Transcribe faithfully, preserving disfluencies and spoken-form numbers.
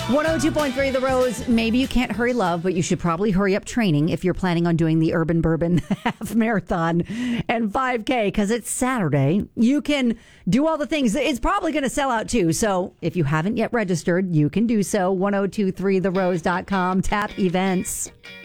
one oh two point three The Rose. Maybe you can't hurry love, but you should probably hurry up training if you're planning on doing the Urban Bourbon Half Marathon and five K because it's Saturday. You can do all the things. It's probably going to sell out too. So if you haven't yet registered, you can do so. ten twenty-three the rose dot com. Tap events.